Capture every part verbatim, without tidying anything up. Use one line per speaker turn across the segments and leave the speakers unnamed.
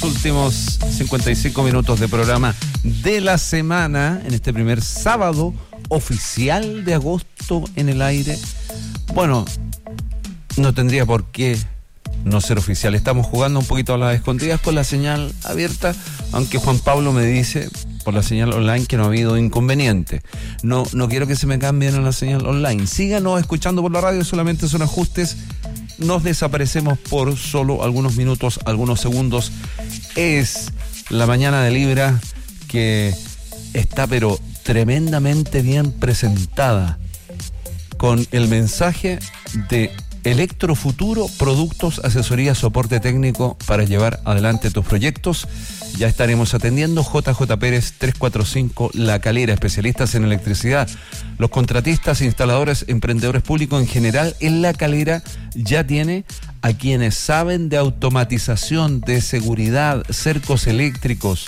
Últimos cincuenta y cinco minutos de programa de la semana, en este primer sábado oficial de agosto en el aire. Bueno, no tendría por qué no ser oficial. Estamos jugando un poquito a las escondidas con la señal abierta, aunque Juan Pablo me dice por la señal online que no ha habido inconveniente. No, no quiero que se me cambien a la señal online. Síganos escuchando por la radio, solamente son ajustes. Nos desaparecemos por solo algunos minutos, algunos segundos. Es la mañana de Libra, que está pero tremendamente bien presentada, con el mensaje de Electrofuturo, productos, asesoría, soporte técnico para llevar adelante tus proyectos. Ya estaremos atendiendo. J J Pérez trescientos cuarenta y cinco La Calera, especialistas en electricidad. Los contratistas, instaladores, emprendedores públicos en general en La Calera ya tiene a quienes saben de automatización, de seguridad, cercos eléctricos.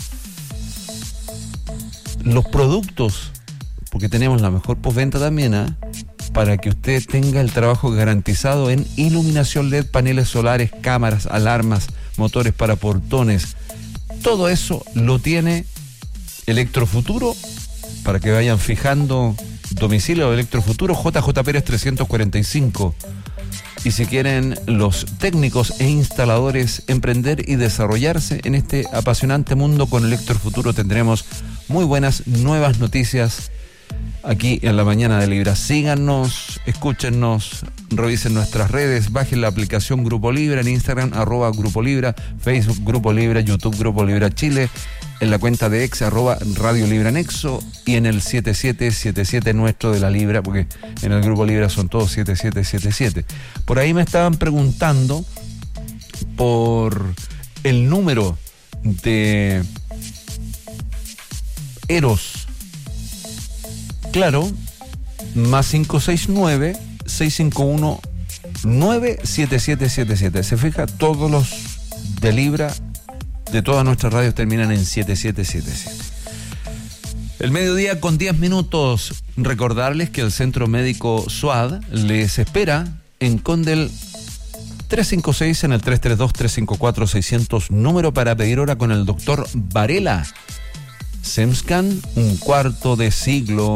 Los productos, porque tenemos la mejor postventa también, ¿eh? para que usted tenga el trabajo garantizado en iluminación L E D, paneles solares, cámaras, alarmas, motores para portones. Todo eso lo tiene Electrofuturo, para que vayan fijando domicilio de Electrofuturo, J J Pérez trescientos cuarenta y cinco. Y si quieren los técnicos e instaladores emprender y desarrollarse en este apasionante mundo con Electrofuturo, tendremos muy buenas nuevas noticias aquí en la mañana de Libra. Síganos, escúchenos, revisen nuestras redes, bajen la aplicación Grupo Libra en Instagram, arroba Grupo Libra, Facebook Grupo Libra, YouTube Grupo Libra Chile, en la cuenta de ex, arroba Radio Libra Nexo, y en el siete siete siete siete nuestro de la Libra, porque en el Grupo Libra son todos siete siete siete siete. Por ahí me estaban preguntando por el número de Eros. Claro, más cinco seis nueve, seis cinco uno, nueve siete siete siete siete. Se fija, todos los de Libra de todas nuestras radios terminan en siete siete siete siete. El mediodía con diez minutos. Recordarles que el Centro Médico SUAD les espera en Condel trescientos cincuenta y seis, en el tres tres dos, tres cinco cuatro, seiscientos, número para pedir hora con el doctor Varela. SEMSCAN, un cuarto de siglo,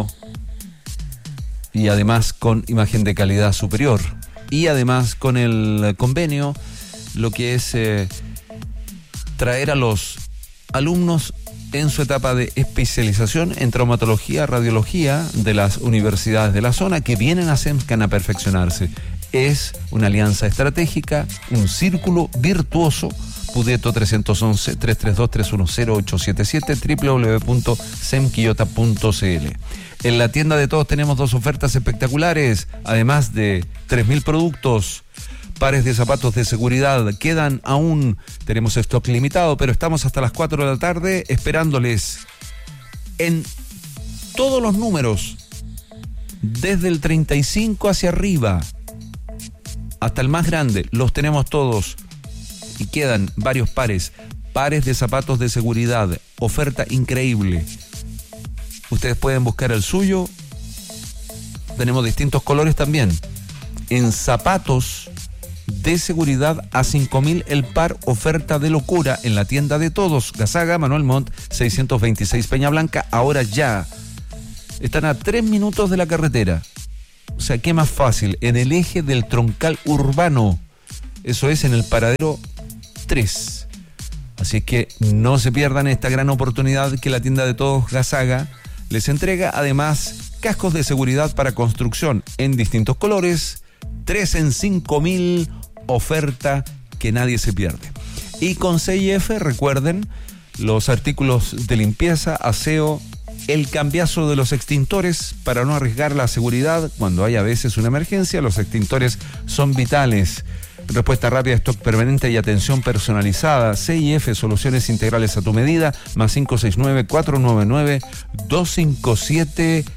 y además con imagen de calidad superior, y además con el convenio, lo que es eh, traer a los alumnos en su etapa de especialización en traumatología, radiología de las universidades de la zona, que vienen a SEMSCAN a perfeccionarse. Es una alianza estratégica, un círculo virtuoso. Pudeto tres once, tres tres dos, tres uno cero, ocho siete siete, doble u doble u doble u punto semquillota punto c l. En la tienda de todos tenemos dos ofertas espectaculares, además de tres mil productos, pares de zapatos de seguridad. Quedan aún, tenemos stock limitado, pero estamos hasta las cuatro de la tarde esperándoles en todos los números, desde el treinta y cinco hacia arriba hasta el más grande. Los tenemos todos. Y quedan varios pares, pares de zapatos de seguridad, oferta increíble. Ustedes pueden buscar el suyo. Tenemos distintos colores también. En zapatos de seguridad a cinco mil el par, oferta de locura en la tienda de todos. Gazaga, Manuel Montt, seiscientos veintiséis Peña Blanca, ahora ya. Están a tres minutos de la carretera. O sea, ¿qué más fácil? En el eje del troncal urbano. Eso es en el paradero tres. Así que no se pierdan esta gran oportunidad que la tienda de todos Gazaga les entrega. Además, cascos de seguridad para construcción en distintos colores, tres en cinco mil, oferta que nadie se pierde. Y con C I F, recuerden, los artículos de limpieza, aseo, el cambiazo de los extintores para no arriesgar la seguridad cuando hay a veces una emergencia. Los extintores son vitales. Respuesta rápida, stock permanente y atención personalizada. C I F, soluciones integrales a tu medida. Más cinco seis nueve, cuatro nueve nueve, dos cinco siete